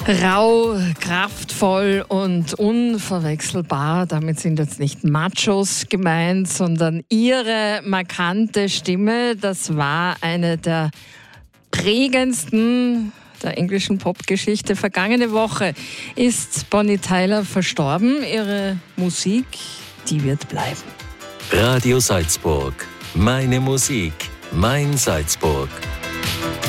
Rau, kraftvoll und unverwechselbar. Damit sind jetzt nicht Machos gemeint, sondern ihre markante Stimme. Das war eine der prägendsten der englischen Popgeschichte. Vergangene Woche ist Bonnie Tyler verstorben. Ihre Musik, die wird bleiben. Radio Salzburg. Meine Musik, mein Salzburg.